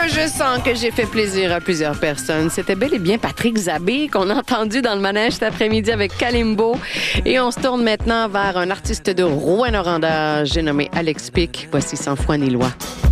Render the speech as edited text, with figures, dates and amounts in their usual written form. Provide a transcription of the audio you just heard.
que je sens que j'ai fait plaisir à plusieurs personnes. C'était bel et bien Patrick Zabé qu'on a entendu dans le manège cet après-midi avec Kalimbo. Et on se tourne maintenant vers un artiste de Rouyn-Noranda, j'ai nommé Alex Pic. Voici Sans foi ni loi.